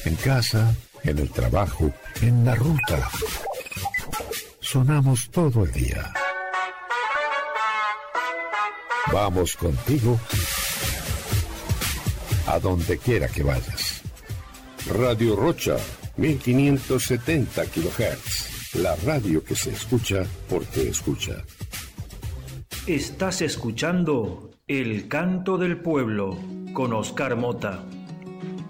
En casa, en el trabajo, en la ruta. Sonamos todo el día. Vamos contigo a donde quiera que vayas. Radio Rocha, 1570 kHz. La radio que se escucha porque escucha. Estás escuchando El Canto del Pueblo con Oscar Mota.